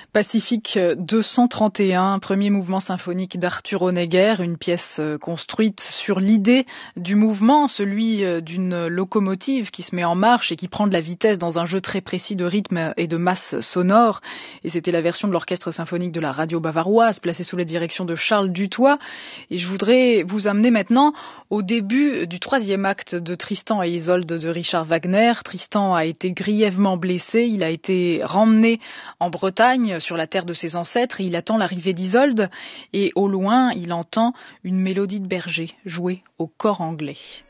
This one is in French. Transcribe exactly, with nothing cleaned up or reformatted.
Pacifique deux cent trente et un, premier mouvement symphonique d'Arthur Honegger, une pièce construite sur l'idée du mouvement, celui d'une locomotive qui se met en marche et qui prend de la vitesse dans un jeu très précis de rythme et de masse sonore. Et c'était la version de l'orchestre symphonique de la radio bavaroise, placée sous la direction de Charles Dutoit. Et je voudrais vous amener maintenant au début du troisième acte de Tristan et Isolde de Richard Wagner. Tristan a été grièvement blessé, il a été remmené en Bretagne, sur la terre de ses ancêtres, et il attend l'arrivée d'Isolde, et au loin, il entend une mélodie de berger jouée au cor anglais.